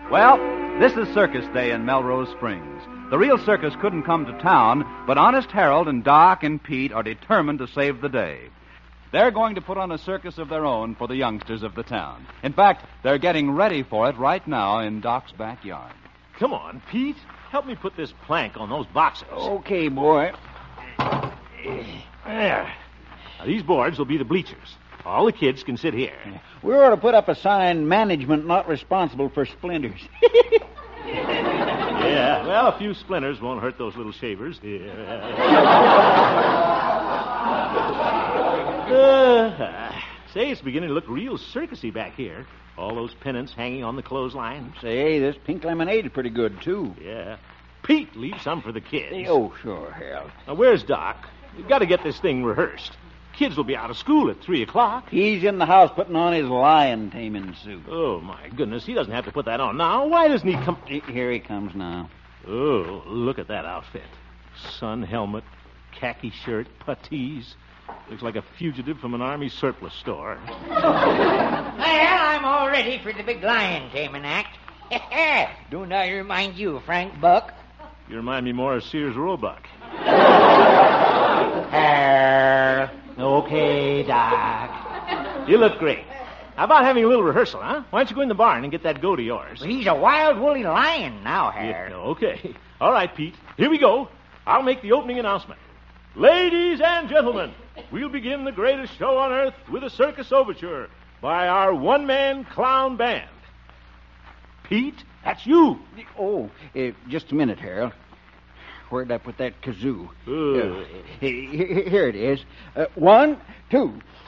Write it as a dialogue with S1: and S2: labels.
S1: Well, this is Circus Day in Melrose Springs. The real circus couldn't come to town, but Honest Harold and Doc and Pete are determined to save the day. They're going to put on a circus of their own for the youngsters of the town. In fact, they're getting ready for it right now in Doc's backyard.
S2: Come on, Pete. Help me put this plank on those boxes.
S3: Okay, boy.
S2: There. Now, these boards will be the bleachers. All the kids can sit here.
S3: We ought to put up a sign, management not responsible for splinters.
S2: Yeah, well, a few splinters won't hurt those little shavers. Say, it's beginning to look real circusy back here. All those pennants hanging on the clothesline.
S3: Say, this pink lemonade is pretty good, too.
S2: Yeah. Pete, leave some for the kids.
S3: Oh, sure, Harold.
S2: Now, where's Doc? We've got to get this thing rehearsed. Kids will be out of school at 3 o'clock.
S3: He's in the house putting on his lion taming suit.
S2: Oh, my goodness. He doesn't have to put that on now. Why doesn't he come...
S3: Here he comes now.
S2: Oh, look at that outfit. Sun helmet, khaki shirt, puttees. Looks like a fugitive from an army surplus store.
S4: Well, I'm all ready for the big lion taming act. Don't I remind you of Frank Buck?
S2: You remind me more of Sears Roebuck.
S4: Okay, Doc.
S2: You look great. How about having a little rehearsal, huh? Why don't you go in the barn and get that goat of yours?
S4: Well, he's a wild, woolly lion now, Harold.
S2: Yeah, okay. All right, Pete. Here we go. I'll make the opening announcement. Ladies and gentlemen, we'll begin the greatest show on earth with a circus overture by our one-man clown band. Pete, that's you.
S3: Oh, just a minute, Harold. Where'd I put that kazoo?
S2: Ooh.
S3: Here it is. 1, 2.